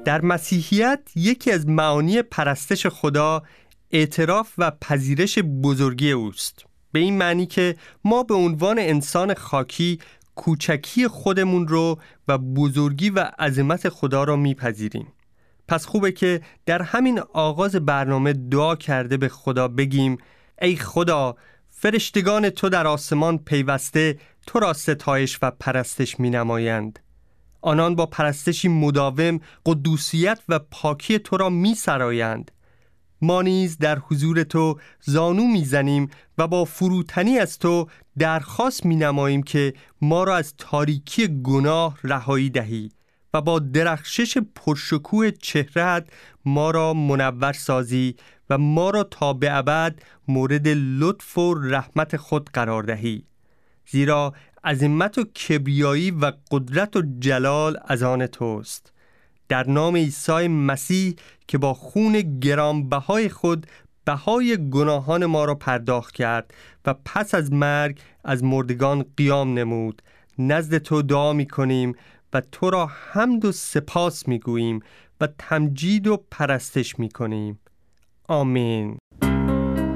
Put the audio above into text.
در مسیحیت یکی از معانی پرستش خدا اعتراف و پذیرش بزرگی اوست، به این معنی که ما به عنوان انسان خاکی کوچکی خودمون رو و بزرگی و عظمت خدا رو میپذیریم. پس خوبه که در همین آغاز برنامه دعا کرده به خدا بگیم: ای خدا، فرشتگان تو در آسمان پیوسته تو را ستایش و پرستش می نمایند. آنان با پرستشی مداوم قدوسیت و پاکی تو را می سرایند. ما نیز در حضور تو زانو می زنیم و با فروتنی از تو درخواست می نماییم که ما را از تاریکی گناه رهایی دهی و با درخشش پرشکوه چهره‌ات ما را منور سازی و ما را تا به ابد مورد لطف و رحمت خود قرار دهی، زیرا عظمت و کبریایی و قدرت و جلال از آن توست. در نام عیسی مسیح که با خون گرانبهای خود بهای گناهان ما را پرداخت کرد و پس از مرگ از مردگان قیام نمود، نزد تو دعا می کنیم و تو را حمد و سپاس می گوییم و تمجید و پرستش می کنیم. آمین.